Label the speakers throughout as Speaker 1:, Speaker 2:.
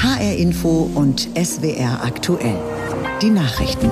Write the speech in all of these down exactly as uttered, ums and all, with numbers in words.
Speaker 1: H R Info und S W R aktuell. Die Nachrichten.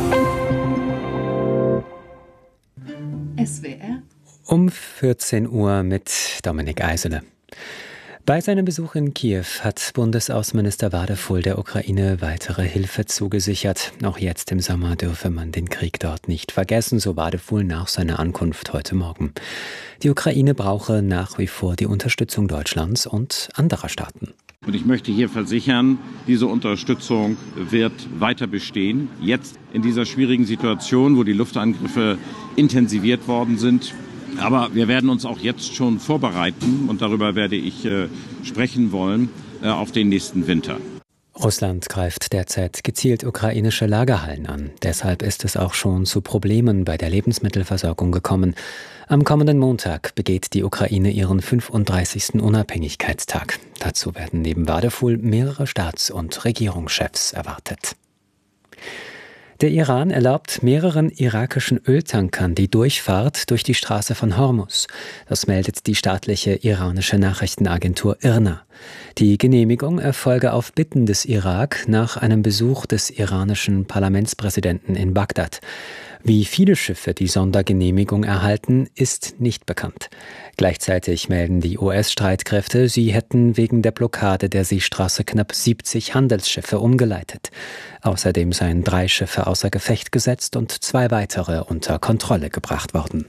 Speaker 2: S W R
Speaker 3: um vierzehn Uhr mit Dominik Eisele. Bei seinem Besuch in Kiew hat Bundesaußenminister Wadefull der Ukraine weitere Hilfe zugesichert. Auch jetzt im Sommer dürfe man den Krieg dort nicht vergessen, so Wadefull nach seiner Ankunft heute Morgen. Die Ukraine brauche nach wie vor die Unterstützung Deutschlands und anderer Staaten.
Speaker 4: Und ich möchte hier versichern, diese Unterstützung wird weiter bestehen. Jetzt in dieser schwierigen Situation, wo die Luftangriffe intensiviert worden sind. Aber wir werden uns auch jetzt schon vorbereiten, und darüber werde ich äh, sprechen wollen, äh, auf den nächsten Winter.
Speaker 3: Russland greift derzeit gezielt ukrainische Lagerhallen an. Deshalb ist es auch schon zu Problemen bei der Lebensmittelversorgung gekommen. Am kommenden Montag begeht die Ukraine ihren fünfunddreißigsten Unabhängigkeitstag. Dazu werden neben Wadefull mehrere Staats- und Regierungschefs erwartet. Der Iran erlaubt mehreren irakischen Öltankern die Durchfahrt durch die Straße von Hormuz. Das meldet die staatliche iranische Nachrichtenagentur I R N A. Die Genehmigung erfolge auf Bitten des Irak nach einem Besuch des iranischen Parlamentspräsidenten in Bagdad. Wie viele Schiffe die Sondergenehmigung erhalten, ist nicht bekannt. Gleichzeitig melden die U S-Streitkräfte, sie hätten wegen der Blockade der Seestraße knapp siebzig Handelsschiffe umgeleitet. Außerdem seien drei Schiffe außer Gefecht gesetzt und zwei weitere unter Kontrolle gebracht worden.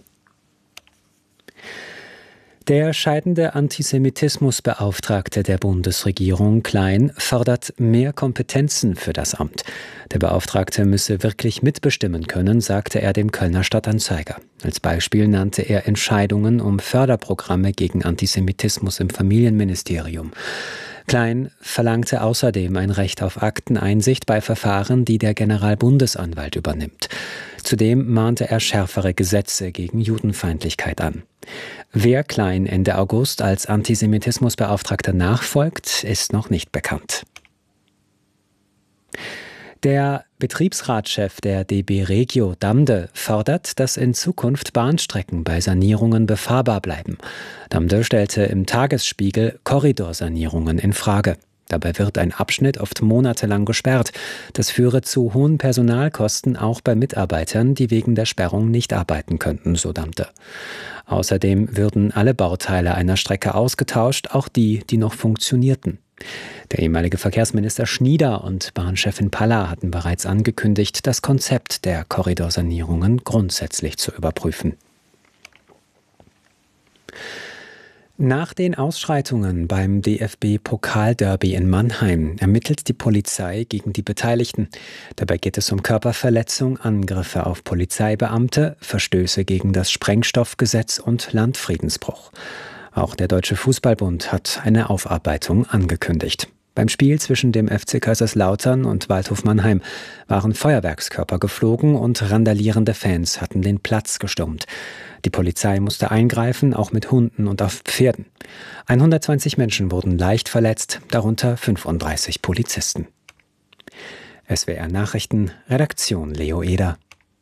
Speaker 3: Der scheidende Antisemitismusbeauftragte der Bundesregierung, Klein, fordert mehr Kompetenzen für das Amt. Der Beauftragte müsse wirklich mitbestimmen können, sagte er dem Kölner Stadtanzeiger. Als Beispiel nannte er Entscheidungen um Förderprogramme gegen Antisemitismus im Familienministerium. Klein verlangte außerdem ein Recht auf Akteneinsicht bei Verfahren, die der Generalbundesanwalt übernimmt. Zudem mahnte er schärfere Gesetze gegen Judenfeindlichkeit an. Wer Klein Ende August als Antisemitismusbeauftragter nachfolgt, ist noch nicht bekannt. Der Betriebsratschef der D B Regio Damde fordert, dass in Zukunft Bahnstrecken bei Sanierungen befahrbar bleiben. Damde stellte im Tagesspiegel Korridorsanierungen in Frage. Dabei wird ein Abschnitt oft monatelang gesperrt. Das führe zu hohen Personalkosten auch bei Mitarbeitern, die wegen der Sperrung nicht arbeiten könnten, so Damde. Außerdem würden alle Bauteile einer Strecke ausgetauscht, auch die, die noch funktionierten. Der ehemalige Verkehrsminister Schnieder und Bahnchefin Palla hatten bereits angekündigt, das Konzept der Korridorsanierungen grundsätzlich zu überprüfen. Nach den Ausschreitungen beim D F B-Pokalderby in Mannheim ermittelt die Polizei gegen die Beteiligten. Dabei geht es um Körperverletzung, Angriffe auf Polizeibeamte, Verstöße gegen das Sprengstoffgesetz und Landfriedensbruch. Auch der Deutsche Fußballbund hat eine Aufarbeitung angekündigt. Beim Spiel zwischen dem F C Kaiserslautern und Waldhof Mannheim waren Feuerwerkskörper geflogen und randalierende Fans hatten den Platz gestürmt. Die Polizei musste eingreifen, auch mit Hunden und auf Pferden. hundertzwanzig Menschen wurden leicht verletzt, darunter fünfunddreißig Polizisten. S W R Nachrichten, Redaktion Leo Eder.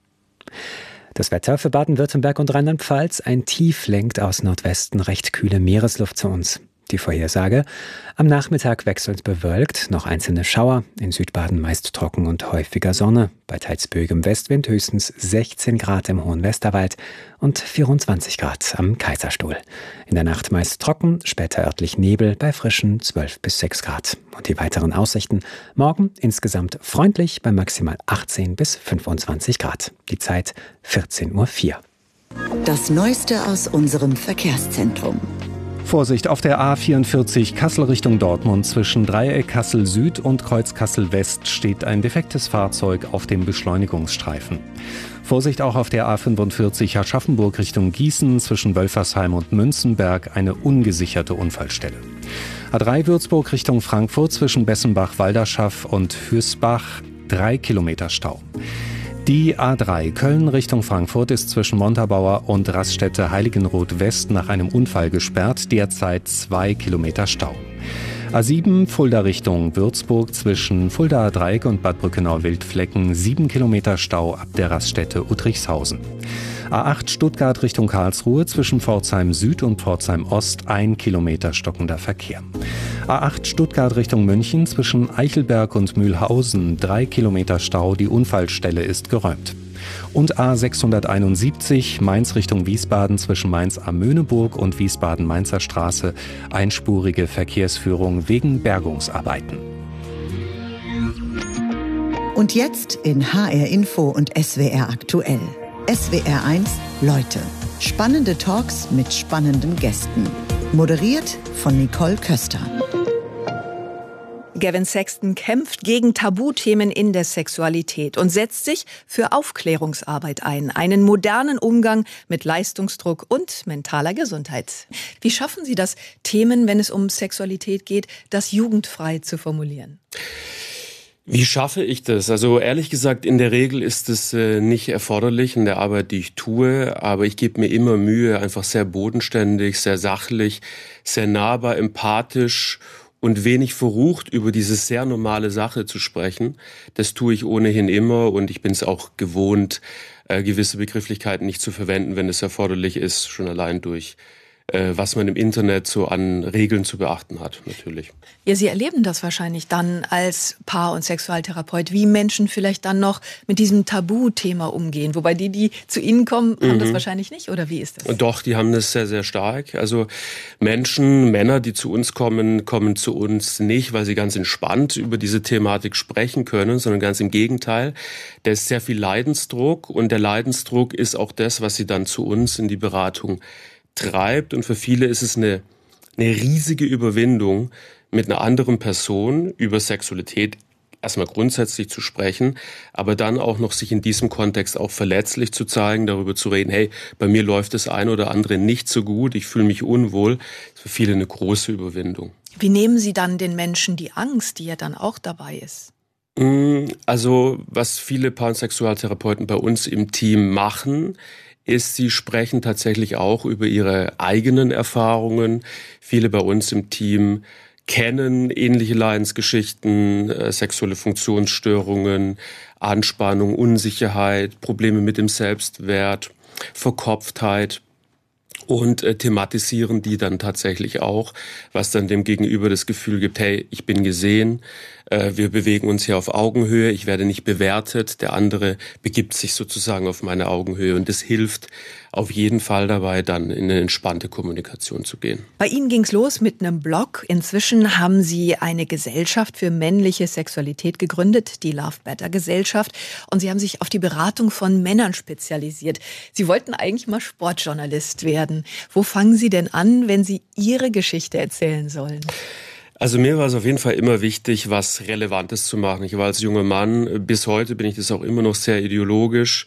Speaker 3: Das Wetter für Baden-Württemberg und Rheinland-Pfalz: Ein Tief lenkt aus Nordwesten recht kühle Meeresluft zu uns. Die Vorhersage: Am Nachmittag wechselnd bewölkt, noch einzelne Schauer, in Südbaden meist trocken und häufiger Sonne, bei teils böigem Westwind höchstens sechzehn Grad im Hohen Westerwald und vierundzwanzig Grad am Kaiserstuhl. In der Nacht meist trocken, später örtlich Nebel bei frischen zwölf bis sechs Grad. Und die weiteren Aussichten: Morgen insgesamt freundlich bei maximal achtzehn bis fünfundzwanzig Grad. Die Zeit vierzehn Uhr vier.
Speaker 1: Das Neueste aus unserem Verkehrszentrum.
Speaker 5: Vorsicht auf der A vierundvierzig Kassel Richtung Dortmund. Zwischen Dreieck Kassel Süd und Kreuz Kassel West steht ein defektes Fahrzeug auf dem Beschleunigungsstreifen. Vorsicht auch auf der A fünfundvierzig Aschaffenburg Richtung Gießen. Zwischen Wölfersheim und Münzenberg eine ungesicherte Unfallstelle. A drei Würzburg Richtung Frankfurt. Zwischen Bessenbach-Walderschaff und Hüßbach drei Kilometer Stau. Die A drei Köln Richtung Frankfurt ist zwischen Montabaur und Raststätte Heiligenroth West nach einem Unfall gesperrt, derzeit zwei Kilometer Stau. A sieben Fulda Richtung Würzburg zwischen Fuldaer Dreieck und Bad Brückenau-Wildflecken sieben Kilometer Stau ab der Raststätte Uttrichshausen. A acht Stuttgart Richtung Karlsruhe zwischen Pforzheim Süd und Pforzheim Ost ein Kilometer stockender Verkehr. A acht Stuttgart Richtung München zwischen Eichelberg und Mühlhausen, drei Kilometer Stau, die Unfallstelle ist geräumt. Und A sechshunderteinundsiebzig Mainz Richtung Wiesbaden zwischen Mainz am Möhneburg und Wiesbaden-Mainzer Straße, einspurige Verkehrsführung wegen Bergungsarbeiten.
Speaker 1: Und jetzt in H R Info und S W R aktuell. S W R eins Leute. Spannende Talks mit spannenden Gästen. Moderiert von Nicole Köster.
Speaker 6: Gavin Sexton kämpft gegen Tabuthemen in der Sexualität und setzt sich für Aufklärungsarbeit ein, einen modernen Umgang mit Leistungsdruck und mentaler Gesundheit. Wie schaffen Sie das, Themen, wenn es um Sexualität geht, das jugendfrei zu formulieren?
Speaker 7: Wie schaffe ich das? Also ehrlich gesagt, in der Regel ist es äh, nicht erforderlich in der Arbeit, die ich tue, aber ich gebe mir immer Mühe, einfach sehr bodenständig, sehr sachlich, sehr nahbar, empathisch und wenig verrucht über diese sehr normale Sache zu sprechen. Das tue ich ohnehin immer und ich bin es auch gewohnt, äh, gewisse Begrifflichkeiten nicht zu verwenden, wenn es erforderlich ist, schon allein durch was man im Internet so an Regeln zu beachten hat, natürlich.
Speaker 6: Ja, Sie erleben das wahrscheinlich dann als Paar- und Sexualtherapeut, wie Menschen vielleicht dann noch mit diesem Tabuthema umgehen. Wobei die, die zu Ihnen kommen, haben mhm. das wahrscheinlich nicht, oder wie ist das?
Speaker 7: Doch, die haben das sehr, sehr stark. Also Menschen, Männer, die zu uns kommen, kommen zu uns nicht, weil sie ganz entspannt über diese Thematik sprechen können, sondern ganz im Gegenteil. Da ist sehr viel Leidensdruck und der Leidensdruck ist auch das, was sie dann zu uns in die Beratung treibt, und für viele ist es eine, eine riesige Überwindung, mit einer anderen Person über Sexualität erstmal grundsätzlich zu sprechen, aber dann auch noch sich in diesem Kontext auch verletzlich zu zeigen, darüber zu reden, hey, bei mir läuft das eine oder andere nicht so gut, ich fühle mich unwohl. Das ist für viele eine große Überwindung.
Speaker 6: Wie nehmen Sie dann den Menschen die Angst, die ja dann auch dabei ist?
Speaker 7: Also, was viele Pansexualtherapeuten bei uns im Team machen, ist, sie sprechen tatsächlich auch über ihre eigenen Erfahrungen. Viele bei uns im Team kennen ähnliche Leidensgeschichten, äh, sexuelle Funktionsstörungen, Anspannung, Unsicherheit, Probleme mit dem Selbstwert, Verkopftheit und äh, thematisieren die dann tatsächlich auch, was dann dem Gegenüber das Gefühl gibt, hey, ich bin gesehen, äh, wir bewegen uns hier auf Augenhöhe, ich werde nicht bewertet, der andere begibt sich sozusagen auf meine Augenhöhe, und das hilft auf jeden Fall dabei, dann in eine entspannte Kommunikation zu gehen.
Speaker 6: Bei Ihnen ging's los mit einem Blog. Inzwischen haben Sie eine Gesellschaft für männliche Sexualität gegründet, die Love Better Gesellschaft. Und Sie haben sich auf die Beratung von Männern spezialisiert. Sie wollten eigentlich mal Sportjournalist werden. Wo fangen Sie denn an, wenn Sie Ihre Geschichte erzählen sollen?
Speaker 7: Also mir war es auf jeden Fall immer wichtig, was Relevantes zu machen. Ich war als junger Mann, bis heute bin ich das auch immer noch sehr ideologisch.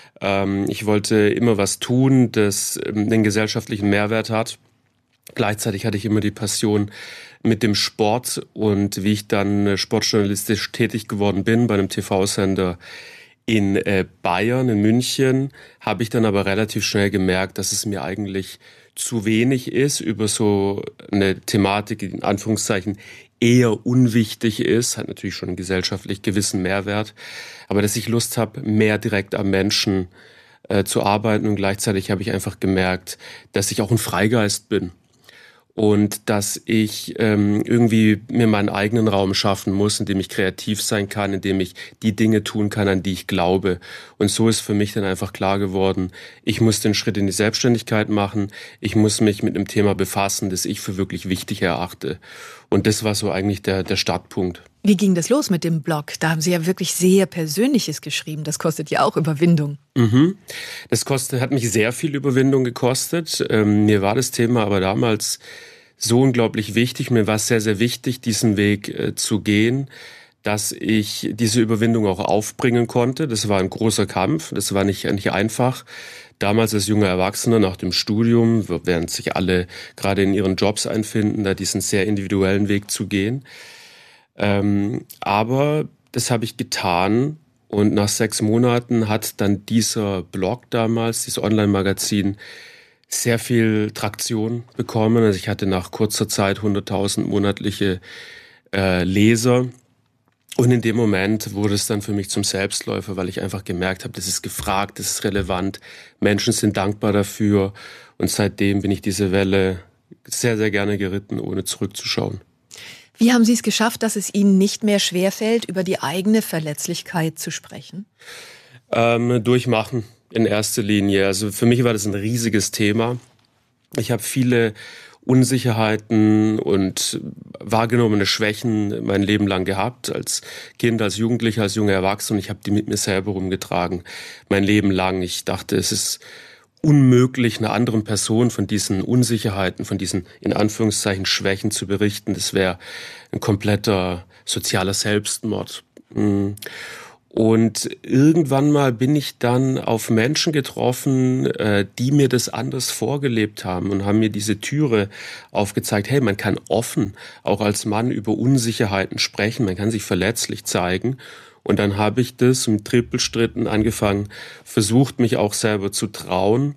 Speaker 7: Ich wollte immer was tun, das einen gesellschaftlichen Mehrwert hat. Gleichzeitig hatte ich immer die Passion mit dem Sport, und wie ich dann sportjournalistisch tätig geworden bin bei einem T V-Sender in Bayern, in München, habe ich dann aber relativ schnell gemerkt, dass es mir eigentlich zu wenig ist, über so eine Thematik, die in Anführungszeichen eher unwichtig ist, hat natürlich schon einen gesellschaftlich gewissen Mehrwert, aber dass ich Lust habe, mehr direkt am Menschen äh, zu arbeiten, und gleichzeitig habe ich einfach gemerkt, dass ich auch ein Freigeist bin und dass ich ähm, irgendwie mir meinen eigenen Raum schaffen muss, in dem ich kreativ sein kann, in dem ich die Dinge tun kann, an die ich glaube. Und so ist für mich dann einfach klar geworden, ich muss den Schritt in die Selbstständigkeit machen, ich muss mich mit einem Thema befassen, das ich für wirklich wichtig erachte. Und das war so eigentlich der, der Startpunkt.
Speaker 6: Wie ging das los mit dem Blog? Da haben Sie ja wirklich sehr Persönliches geschrieben. Das kostet ja auch Überwindung.
Speaker 7: Mhm. Das kostet, hat mich sehr viel Überwindung gekostet. Ähm, mir war das Thema aber damals so unglaublich wichtig. Mir war es sehr, sehr wichtig, diesen Weg äh, zu gehen, dass ich diese Überwindung auch aufbringen konnte. Das war ein großer Kampf. Das war nicht, nicht einfach. Damals als junger Erwachsener nach dem Studium, während sich alle gerade in ihren Jobs einfinden, da diesen sehr individuellen Weg zu gehen. Ähm, aber das habe ich getan, und nach sechs Monaten hat dann dieser Blog damals, dieses Online-Magazin, sehr viel Traktion bekommen. Also ich hatte nach kurzer Zeit hunderttausend monatliche äh, Leser. Und in dem Moment wurde es dann für mich zum Selbstläufer, weil ich einfach gemerkt habe, das ist gefragt, das ist relevant, Menschen sind dankbar dafür. Und seitdem bin ich diese Welle sehr, sehr gerne geritten, ohne zurückzuschauen.
Speaker 6: Wie haben Sie es geschafft, dass es Ihnen nicht mehr schwerfällt, über die eigene Verletzlichkeit zu sprechen?
Speaker 7: Ähm, durchmachen in erster Linie. Also für mich war das ein riesiges Thema. Ich habe viele Unsicherheiten und wahrgenommene Schwächen mein Leben lang gehabt, als Kind, als Jugendlicher, als junger Erwachsener. Und ich habe die mit mir selber rumgetragen, mein Leben lang. Ich dachte, es ist unmöglich, einer anderen Person von diesen Unsicherheiten, von diesen in Anführungszeichen Schwächen zu berichten. Das wäre ein kompletter sozialer Selbstmord. Und irgendwann mal bin ich dann auf Menschen getroffen, die mir das anders vorgelebt haben und haben mir diese Türe aufgezeigt, hey, man kann offen auch als Mann über Unsicherheiten sprechen, man kann sich verletzlich zeigen. Und dann habe ich das im Trippelstritten angefangen, versucht, mich auch selber zu trauen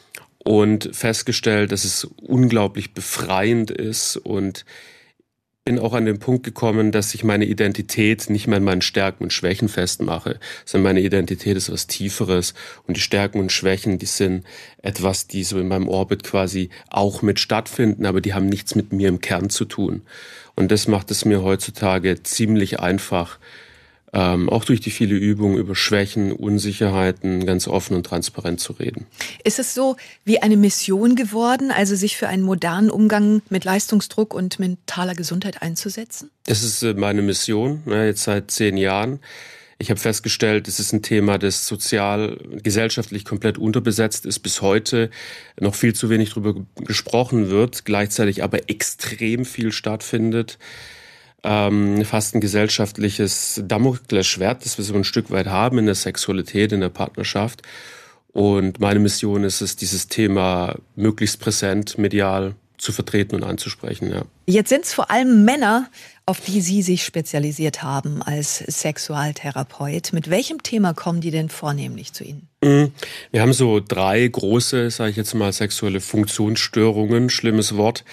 Speaker 7: und festgestellt, dass es unglaublich befreiend ist und bin auch an den Punkt gekommen, dass ich meine Identität nicht mehr an meinen Stärken und Schwächen festmache, sondern meine Identität ist was Tieferes und die Stärken und Schwächen, die sind etwas, die so in meinem Orbit quasi auch mit stattfinden, aber die haben nichts mit mir im Kern zu tun. Und das macht es mir heutzutage ziemlich einfach, Ähm, auch durch die viele Übungen über Schwächen, Unsicherheiten ganz offen und transparent zu reden.
Speaker 6: Ist es so wie eine Mission geworden, also sich für einen modernen Umgang mit Leistungsdruck und mentaler Gesundheit einzusetzen?
Speaker 7: Das ist äh, meine Mission, ne, jetzt seit zehn Jahren. Ich habe festgestellt, es ist ein Thema, das sozial, gesellschaftlich komplett unterbesetzt ist, bis heute noch viel zu wenig darüber gesprochen wird, gleichzeitig aber extrem viel stattfindet. Ähm, fast ein gesellschaftliches Damoklesschwert, das wir so ein Stück weit haben in der Sexualität, in der Partnerschaft. Und meine Mission ist es, dieses Thema möglichst präsent, medial zu vertreten und anzusprechen. Ja.
Speaker 6: Jetzt sind es vor allem Männer, auf die Sie sich spezialisiert haben als Sexualtherapeut. Mit welchem Thema kommen die denn vornehmlich zu Ihnen?
Speaker 7: Wir haben so drei große, sage ich jetzt mal, sexuelle Funktionsstörungen, schlimmes Wort,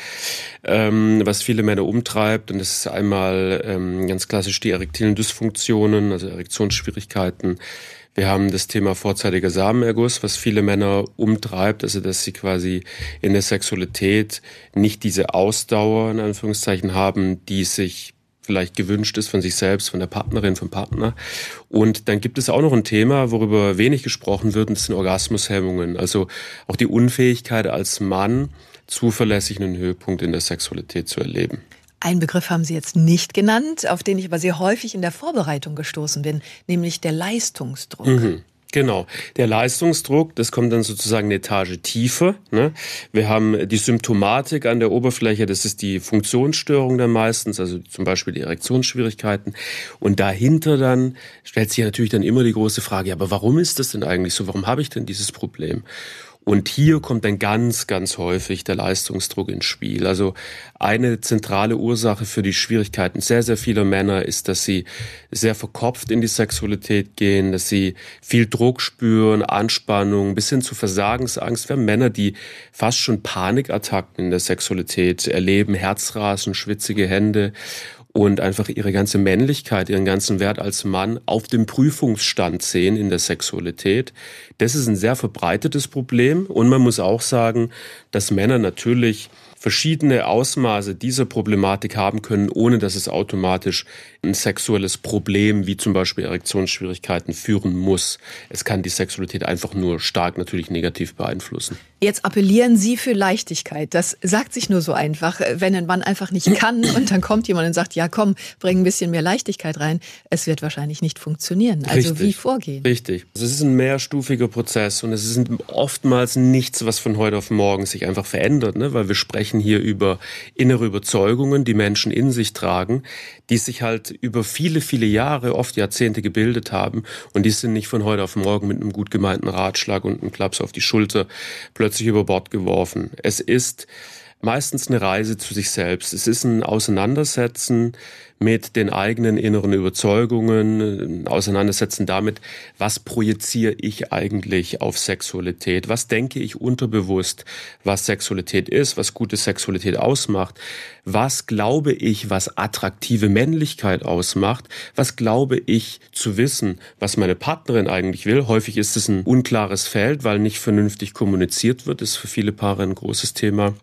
Speaker 7: ähm, was viele Männer umtreibt. Und das ist einmal ähm, ganz klassisch die erektilen Dysfunktionen, also Erektionsschwierigkeiten. Wir haben das Thema vorzeitiger Samenerguss, was viele Männer umtreibt, also dass sie quasi in der Sexualität nicht diese Ausdauer, in Anführungszeichen, haben, die sich vielleicht gewünscht ist von sich selbst, von der Partnerin, vom Partner. Und dann gibt es auch noch ein Thema, worüber wenig gesprochen wird, und das sind Orgasmushemmungen. Also auch die Unfähigkeit als Mann, zuverlässig einen Höhepunkt in der Sexualität zu erleben.
Speaker 6: Einen Begriff haben Sie jetzt nicht genannt, auf den ich aber sehr häufig in der Vorbereitung gestoßen bin, nämlich der Leistungsdruck.
Speaker 7: Mhm. Genau. Der Leistungsdruck, das kommt dann sozusagen eine Etage tiefer. Ne? Wir haben die Symptomatik an der Oberfläche, das ist die Funktionsstörung dann meistens, also zum Beispiel die Erektionsschwierigkeiten. Und dahinter dann stellt sich natürlich dann immer die große Frage, ja, aber warum ist das denn eigentlich so? Warum habe ich denn dieses Problem? Und hier kommt dann ganz, ganz häufig der Leistungsdruck ins Spiel. Also eine zentrale Ursache für die Schwierigkeiten sehr, sehr vieler Männer ist, dass sie sehr verkopft in die Sexualität gehen, dass sie viel Druck spüren, Anspannung, bis hin zu Versagensangst. Wir haben Männer, die fast schon Panikattacken in der Sexualität erleben, Herzrasen, schwitzige Hände. Und einfach ihre ganze Männlichkeit, ihren ganzen Wert als Mann auf dem Prüfungsstand sehen in der Sexualität. Das ist ein sehr verbreitetes Problem. Und man muss auch sagen, dass Männer natürlich verschiedene Ausmaße dieser Problematik haben können, ohne dass es automatisch ein sexuelles Problem wie zum Beispiel Erektionsschwierigkeiten führen muss. Es kann die Sexualität einfach nur stark natürlich negativ beeinflussen.
Speaker 6: Jetzt appellieren Sie für Leichtigkeit. Das sagt sich nur so einfach, wenn ein Mann einfach nicht kann und dann kommt jemand und sagt, ja komm, bring ein bisschen mehr Leichtigkeit rein. Es wird wahrscheinlich nicht funktionieren. Also
Speaker 7: Richtig.
Speaker 6: Wie vorgehen?
Speaker 7: Richtig. Es ist ein mehrstufiger Prozess und es ist oftmals nichts, was von heute auf morgen sich einfach verändert, ne? Weil wir sprechen hier über innere Überzeugungen, die Menschen in sich tragen, die sich halt über viele, viele Jahre, oft Jahrzehnte gebildet haben und die sind nicht von heute auf morgen mit einem gut gemeinten Ratschlag und einem Klaps auf die Schulter plötzlich über Bord geworfen. Es ist meistens eine Reise zu sich selbst. Es ist ein Auseinandersetzen mit den eigenen inneren Überzeugungen, ein Auseinandersetzen damit, was projiziere ich eigentlich auf Sexualität, was denke ich unterbewusst, was Sexualität ist, was gute Sexualität ausmacht, was glaube ich, was attraktive Männlichkeit ausmacht, was glaube ich zu wissen, was meine Partnerin eigentlich will. Häufig ist es ein unklares Feld, weil nicht vernünftig kommuniziert wird, das ist für viele Paare ein großes Thema. Und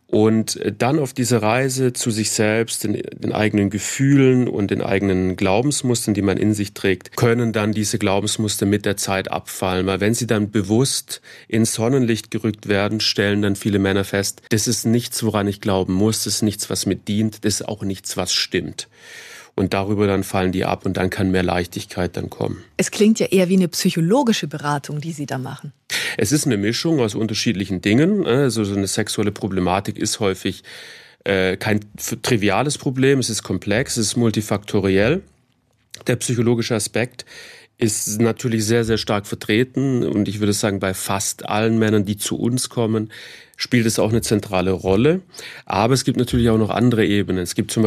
Speaker 7: Und dann auf dieser Reise zu sich selbst, den, den eigenen Gefühlen und den eigenen Glaubensmustern, die man in sich trägt, können dann diese Glaubensmuster mit der Zeit abfallen. Weil wenn sie dann bewusst ins Sonnenlicht gerückt werden, stellen dann viele Männer fest, das ist nichts, woran ich glauben muss, das ist nichts, was mir dient, das ist auch nichts, was stimmt. Und darüber dann fallen die ab und dann kann mehr Leichtigkeit dann kommen.
Speaker 6: Es klingt ja eher wie eine psychologische Beratung, die Sie da machen.
Speaker 7: Es ist eine Mischung aus unterschiedlichen Dingen. Also so eine sexuelle Problematik ist häufig äh, kein triviales Problem, es ist komplex, es ist multifaktoriell. Der psychologische Aspekt ist natürlich sehr, sehr stark vertreten und ich würde sagen, bei fast allen Männern, die zu uns kommen, spielt es auch eine zentrale Rolle. Aber es gibt natürlich auch noch andere Ebenen. Es gibt zum Beispiel